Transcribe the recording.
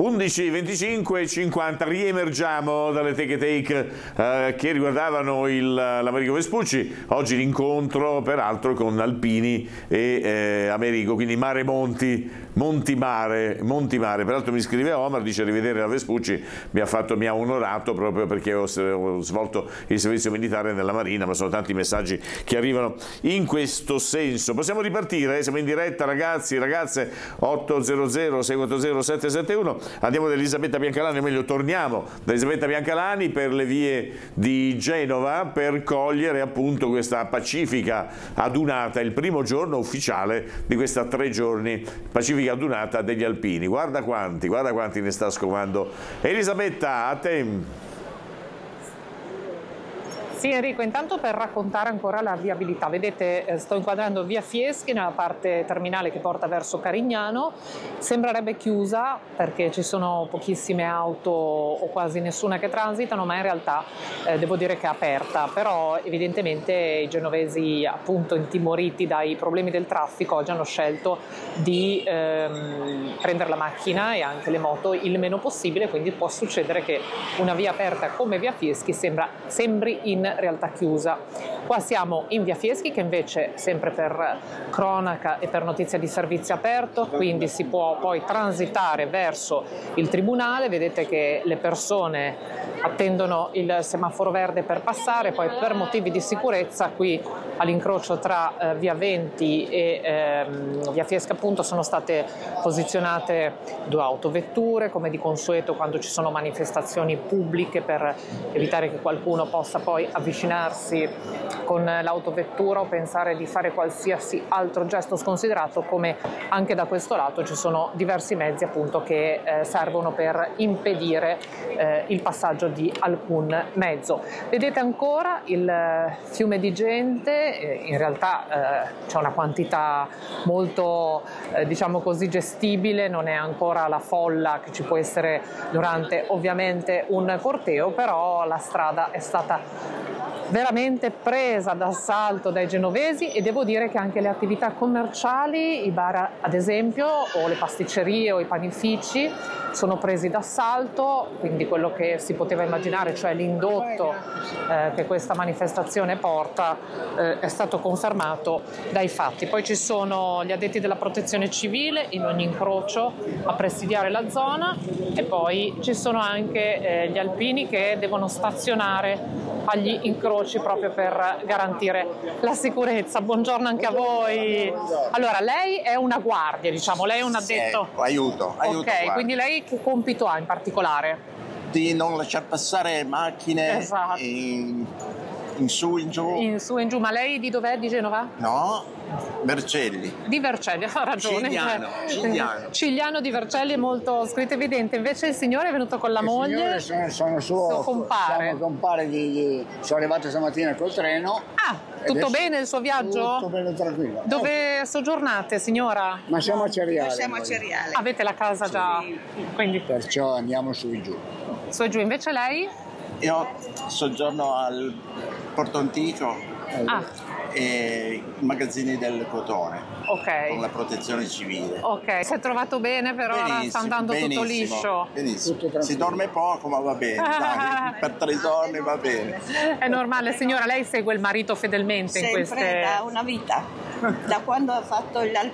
11:25:50 riemergiamo dalle take che riguardavano l'Americo Vespucci. Oggi l'incontro peraltro con Alpini e Americo, quindi Mare Monti Mare. Peraltro mi scrive Omar, dice: rivedere la Vespucci mi ha onorato, proprio perché ho svolto il servizio militare nella Marina, ma sono tanti messaggi che arrivano in questo senso. Possiamo ripartire? Siamo in diretta, ragazzi, ragazze. 800 640 771. Andiamo da Elisabetta Biancalani, o meglio torniamo da Elisabetta Biancalani per le vie di Genova per cogliere appunto questa pacifica adunata, il primo giorno ufficiale di questa 3 giorni pacifica adunata degli Alpini. Guarda quanti ne sta scovando. Elisabetta, a te. Sì, Enrico, intanto per raccontare ancora la viabilità, vedete, sto inquadrando via Fieschi nella parte terminale che porta verso Carignano. Sembrerebbe chiusa perché ci sono pochissime auto o quasi nessuna che transitano, ma in realtà devo dire che è aperta. Però evidentemente i genovesi, appunto intimoriti dai problemi del traffico, oggi hanno scelto di prendere la macchina e anche le moto il meno possibile, quindi può succedere che una via aperta come via Fieschi sembri in realtà chiusa. Qua siamo in via Fieschi, che invece sempre per cronaca e per notizia di servizio aperto, quindi si può poi transitare verso il tribunale. Vedete che le persone attendono il semaforo verde per passare, poi per motivi di sicurezza qui all'incrocio tra via Venti e via Fieschi appunto sono state posizionate 2 autovetture, come di consueto quando ci sono manifestazioni pubbliche, per evitare che qualcuno possa poi avvicinarsi con l'autovettura o pensare di fare qualsiasi altro gesto sconsiderato. Come anche da questo lato ci sono diversi mezzi appunto che servono per impedire il passaggio di alcun mezzo. Vedete ancora il fiume di gente, in realtà c'è una quantità molto diciamo così gestibile, non è ancora la folla che ci può essere durante ovviamente un corteo, però la strada è stata veramente presa d'assalto dai genovesi e devo dire che anche le attività commerciali, i bar ad esempio, o le pasticcerie o i panifici sono presi d'assalto, quindi quello che si poteva immaginare, cioè l'indotto che questa manifestazione porta, è stato confermato dai fatti. Poi ci sono gli addetti della protezione civile in ogni incrocio a presidiare la zona e poi ci sono anche gli alpini che devono stazionare agli incroci proprio per garantire la sicurezza. Buongiorno anche a voi. Allora, lei è una guardia, diciamo, lei è un addetto. Sì, aiuto. Ok, guardia. quindi lei che compito ha in particolare? Di non lasciar passare macchine. Esatto. In su, in giù. In su e in giù, ma lei di dov'è? Di Genova? No, Vercelli. Di Vercelli, ha ragione. Cigliano di Vercelli è molto scritto evidente. Invece il signore è venuto con la moglie. Sono suo compare. Sono compare sono arrivato stamattina col treno. Ah, tutto bene il suo viaggio? Tutto bene, tranquillo. Dove soggiornate, signora? Ma siamo a Ceriale. Siamo a Ceriale. Avete la casa già? Quindi Perciò andiamo su e giù. su e giù. Invece lei? Io soggiorno al Porto Antico e i magazzini del cotone con la protezione civile. Ok, si è trovato bene, però ora sta andando tutto liscio. Benissimo. Si dorme poco, ma va bene. Dai, per 3 giorni va bene. È normale, signora, lei segue il marito fedelmente Sempre in queste... da una vita, da quando ha fatto